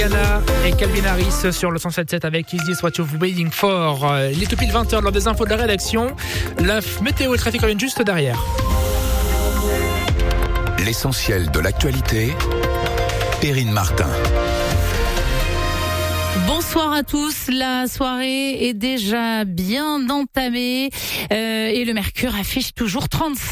Rihanna et Calvin Harris sur le 107.7 avec Is This What You're Waiting For. Il est tout pile 20h lors des infos de la rédaction. La météo et le trafic reviennent juste derrière. L'essentiel de l'actualité, Perrine Martin. Bonsoir à tous, la soirée est déjà bien entamée et le mercure affiche toujours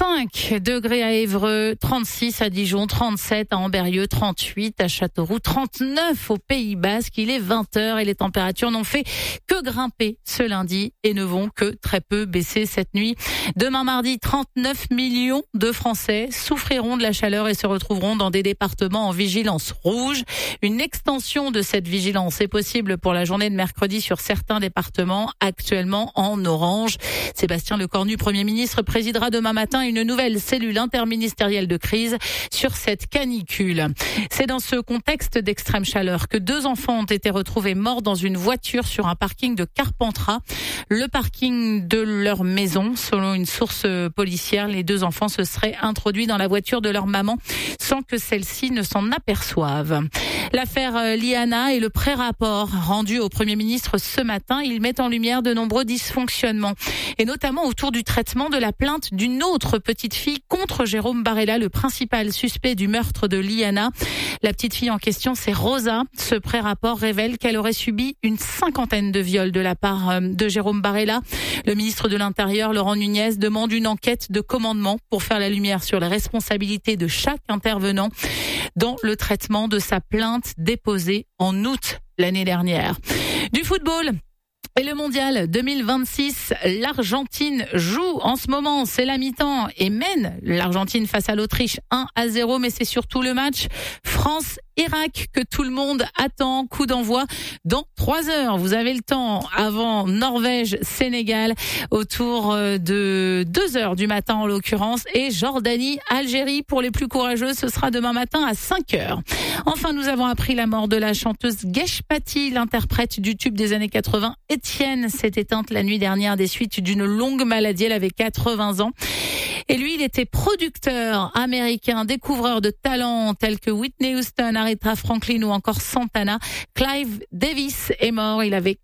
35 degrés à Évreux, 36 à Dijon, 37 à Ambérieu, 38 à Châteauroux, 39 au Pays Basque. Il est 20h et les températures n'ont fait que grimper ce lundi et ne vont que très peu baisser cette nuit. Demain mardi, 39 millions de Français souffriront de la chaleur et se retrouveront dans des départements en vigilance rouge. Une extension de cette vigilance est possible pour la journée de mercredi sur certains départements actuellement en orange. Sébastien Lecornu, Premier ministre, présidera demain matin une nouvelle cellule interministérielle de crise sur cette canicule. C'est dans ce contexte d'extrême chaleur que 2 enfants ont été retrouvés morts dans une voiture sur un parking de Carpentras, le parking de leur maison. Selon une source policière, les 2 enfants se seraient introduits dans la voiture de leur maman sans que celle-ci ne s'en aperçoive. L'affaire Liana et le pré-rapport rendu au Premier ministre ce matin, il met en lumière de nombreux dysfonctionnements, et notamment autour du traitement de la plainte d'une autre petite fille contre Jérôme Barella, le principal suspect du meurtre de Liana. La petite fille en question, c'est Rosa. Ce pré-rapport révèle qu'elle aurait subi une 50aine de viols de la part de Jérôme Barella. Le ministre de l'Intérieur, Laurent Nunez, demande une enquête de commandement pour faire la lumière sur les responsabilités de chaque intervenant dans le traitement de sa plainte déposée en août l'année dernière. Du football et le mondial 2026, l'Argentine joue en ce moment, c'est la mi-temps et mène l'Argentine face à l'Autriche 1-0, mais c'est surtout le match France-Irak que tout le monde attend. Coup d'envoi dans 3 heures. Vous avez le temps avant Norvège-Sénégal autour de 2 heures du matin en l'occurrence, et Jordanie-Algérie pour les plus courageux, ce sera demain matin à 5 heures. Enfin, nous avons appris la mort de la chanteuse Gesh Patti, l'interprète du tube des années 80. Étienne s'est éteinte la nuit dernière des suites d'une longue maladie. Elle avait 80 ans. Et lui, il était producteur américain, découvreur de talents tels que Whitney Houston, Aretha Franklin ou encore Santana. Clive Davis est mort, il avait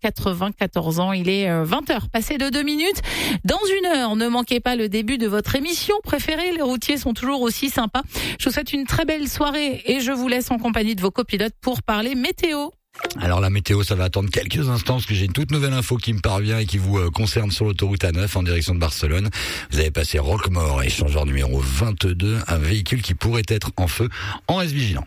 94 ans. Il est 20h, passé de 2 minutes. Dans 1 heure, ne manquez pas le début de votre émission préférée. Les routiers sont toujours aussi sympas. Je vous souhaite une très belle soirée et je vous laisse en compagnie de vos copilotes pour parler météo. Alors la météo, ça va attendre quelques instants parce que j'ai une toute nouvelle info qui me parvient et qui vous concerne sur l'autoroute A9 en direction de Barcelone. Vous avez passé Roquemort, échangeur numéro 22, un véhicule qui pourrait être en feu. En reste vigilant.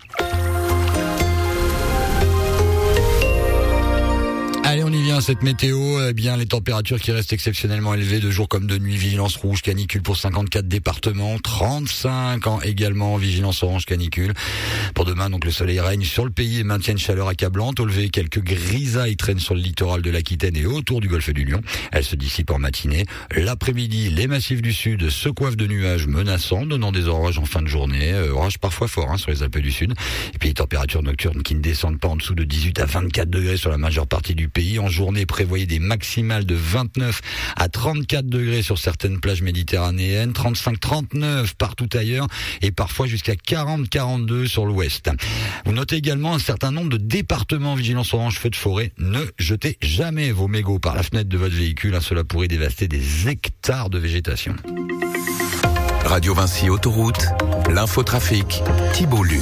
Allez, on y vient, cette météo. Eh bien, les températures qui restent exceptionnellement élevées de jour comme de nuit. Vigilance rouge, canicule pour 54 départements, 35 également vigilance orange, canicule. Pour demain, donc, le soleil règne sur le pays et maintient une chaleur accablante. Au lever, quelques grisailles traînent sur le littoral de l'Aquitaine et autour du golfe du Lion. Elles se dissipent en matinée. L'après-midi, les massifs du sud se coiffent de nuages menaçants, donnant des orages en fin de journée. Orages parfois forts, sur les Alpes du Sud. Et puis, les températures nocturnes qui ne descendent pas en dessous de 18 à 24 degrés sur la majeure partie du pays. En journée, prévoyez des maximales de 29 à 34 degrés sur certaines plages méditerranéennes, 35-39 partout ailleurs et parfois jusqu'à 40-42 sur l'ouest. Vous notez également un certain nombre de départements en vigilance orange feu de forêt. Ne jetez jamais vos mégots par la fenêtre de votre véhicule, cela pourrait dévaster des hectares de végétation. Radio Vinci Autoroute, l'infotrafic, Thibault Luc.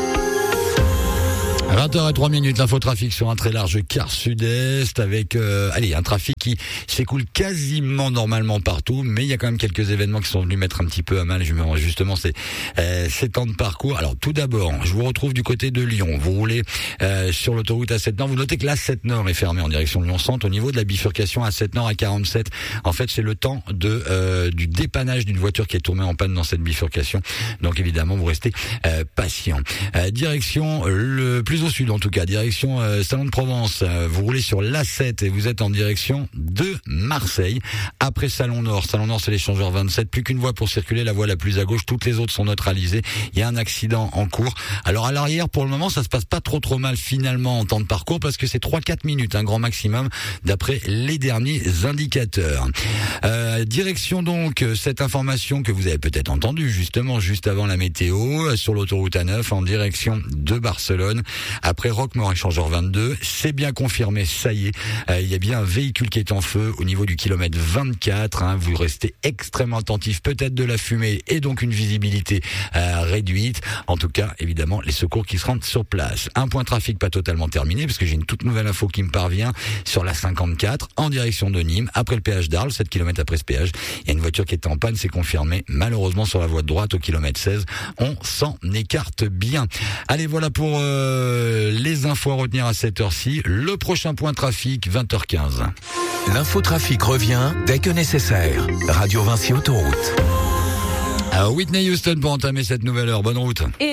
20h03, l'infotrafic sur un très large quart sud-est avec un trafic qui s'écoule quasiment normalement partout, mais il y a quand même quelques événements qui sont venus mettre un petit peu à mal justement ces temps de parcours. Alors tout d'abord, je vous retrouve du côté de Lyon. Vous roulez sur l'autoroute A7 Nord. Vous notez que l'A7 Nord est fermée en direction de Lyon-Centre au niveau de la bifurcation A7 Nord à 47. En fait, c'est le temps du dépannage d'une voiture qui est tombée en panne dans cette bifurcation. Donc évidemment, vous restez patient. Direction le plus au sud en tout cas, direction Salon de Provence. Vous roulez sur l'A7 et vous êtes en direction de Marseille. Après Salon Nord c'est l'échangeur 27, plus qu'une voie pour circuler, la voie la plus à gauche, toutes les autres sont neutralisées. Il y a un accident en cours. Alors à l'arrière, pour le moment, ça se passe pas trop mal finalement en temps de parcours parce que c'est 3-4 minutes, un grand maximum d'après les derniers indicateurs. Direction donc cette information que vous avez peut-être entendue justement juste avant la météo sur l'autoroute A9 en direction de Barcelone. après Roquemort échangeur 22. C'est bien confirmé, ça y est. Il y a bien un véhicule qui est en feu au niveau du kilomètre 24. Hein. Vous restez extrêmement attentif, peut-être de la fumée et donc une visibilité réduite. En tout cas, évidemment, les secours qui se rendent sur place. Un point trafic pas totalement terminé parce que j'ai une toute nouvelle info qui me parvient sur la 54 en direction de Nîmes. Après le péage d'Arles, 7 km après ce péage, il y a une voiture qui est en panne, c'est confirmé. Malheureusement, sur la voie de droite au kilomètre 16, on s'en écarte bien. Allez, voilà pour les infos à retenir à cette heure-ci. Le prochain point trafic, 20h15. L'infotrafic revient dès que nécessaire. Radio Vinci Autoroute. Alors Whitney Houston pour entamer cette nouvelle heure. Bonne route.